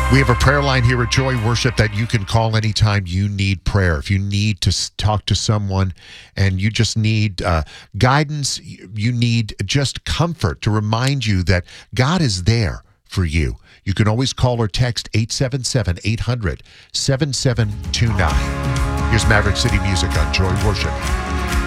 We have a prayer line here at Joy Worship that you can call anytime you need prayer. If you need to talk to someone and you just need guidance, you need just comfort to remind you that God is there for you. You can always call or text 877-800-7729. Here's Maverick City Music on Joy Worship.